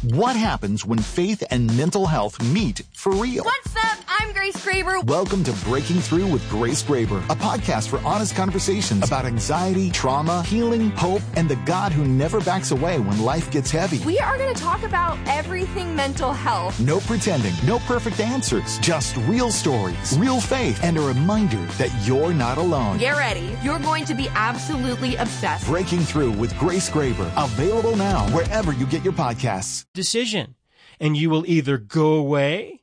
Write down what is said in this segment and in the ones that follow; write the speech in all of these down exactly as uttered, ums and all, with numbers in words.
What happens when faith and mental health meet for real? What's up? I'm Grace Graber. Welcome to Breaking Through with Grace Graber, a podcast for honest conversations about anxiety, trauma, healing, hope, and the God who never backs away when life gets heavy. We are going to talk about everything mental health. No pretending, no perfect answers, just real stories, real faith, and a reminder that you're not alone. Get ready. You're going to be absolutely obsessed. Breaking Through with Grace Graber, available now wherever you get your podcasts. Decision, and you will either go away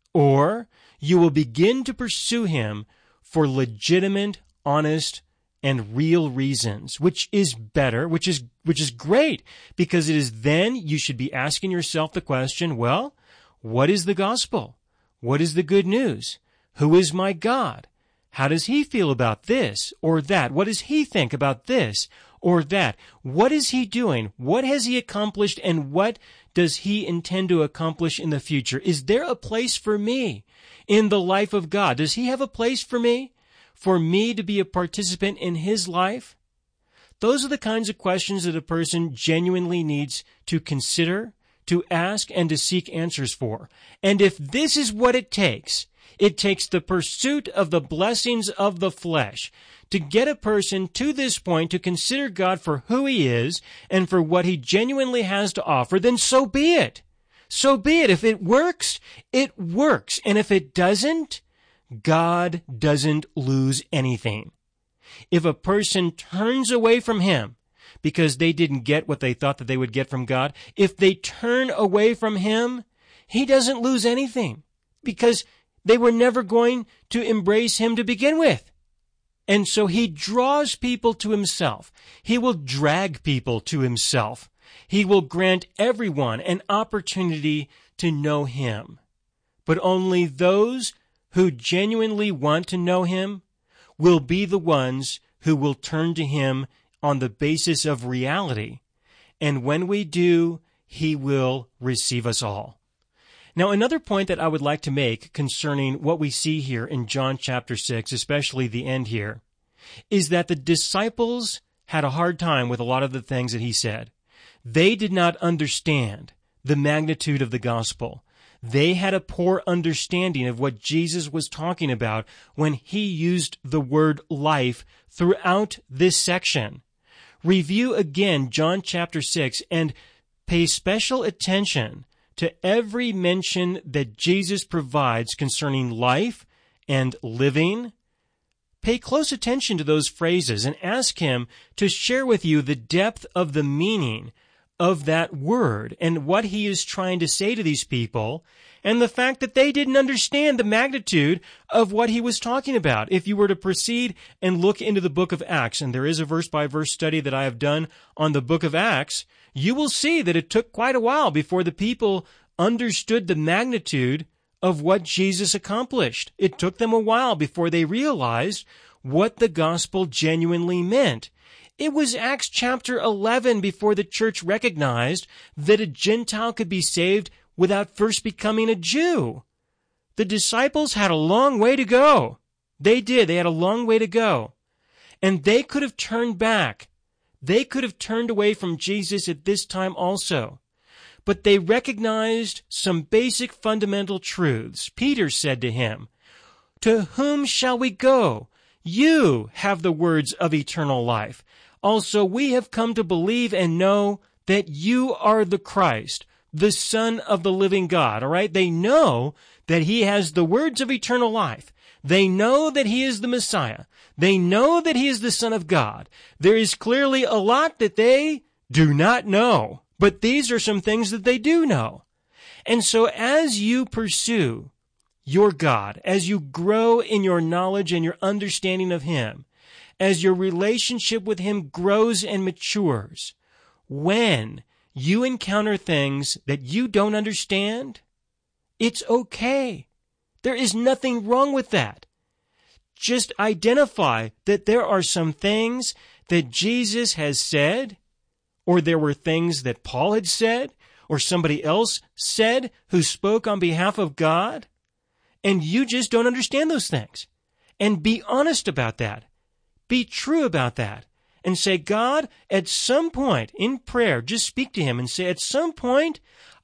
or you will begin to pursue him for legitimate, honest, and real reasons, which is better, which is which is great, because it is then you should be asking yourself the question, well, what is the gospel? What is the good news? Who is my God? How does he feel about this or that? What does he think about this or that? What is he doing? What has he accomplished, and what does he intend to accomplish in the future? Is there a place for me in the life of God? Does he have a place for me, for me to be a participant in his life? Those are the kinds of questions that a person genuinely needs to consider, to ask, and to seek answers for. And if this is what it takes, it takes the pursuit of the blessings of the flesh to get a person to this point to consider God for who he is and for what he genuinely has to offer, then so be it. So be it. If it works, it works. And if it doesn't, God doesn't lose anything. If a person turns away from him because they didn't get what they thought that they would get from God, if they turn away from him, he doesn't lose anything, because they were never going to embrace him to begin with. And so he draws people to himself. He will drag people to himself. He will grant everyone an opportunity to know him. But only those who genuinely want to know him will be the ones who will turn to him on the basis of reality. And when we do, he will receive us all. Now, another point that I would like to make concerning what we see here in John chapter six, especially the end here, is that the disciples had a hard time with a lot of the things that he said. They did not understand the magnitude of the gospel. They had a poor understanding of what Jesus was talking about when he used the word life throughout this section. Review again John chapter six and pay special attention to every mention that Jesus provides concerning life and living. Pay close attention to those phrases and ask him to share with you the depth of the meaning of that word and what he is trying to say to these people, and the fact that they didn't understand the magnitude of what he was talking about. If you were to proceed and look into the book of Acts, and there is a verse-by-verse study that I have done on the book of Acts, you will see that it took quite a while before the people understood the magnitude of what Jesus accomplished. It took them a while before they realized what the gospel genuinely meant. It was Acts chapter eleven before the church recognized that a Gentile could be saved without first becoming a Jew. The disciples had a long way to go. They did. They had a long way to go. And they could have turned back. They could have turned away from Jesus at this time also. But they recognized some basic fundamental truths. Peter said to him, "To whom shall we go? You have the words of eternal life. Also, we have come to believe and know that you are the Christ, the Son of the living God." All right? They know that he has the words of eternal life. They know that he is the Messiah. They know that he is the Son of God. There is clearly a lot that they do not know, but these are some things that they do know. And so as you pursue your God, as you grow in your knowledge and your understanding of him, as your relationship with him grows and matures, when you encounter things that you don't understand, it's okay. There is nothing wrong with that. Just identify that there are some things that Jesus has said, or there were things that Paul had said, or somebody else said who spoke on behalf of God, and you just don't understand those things. And be honest about that. Be true about that. And say, God, at some point in prayer, just speak to him and say, at some point,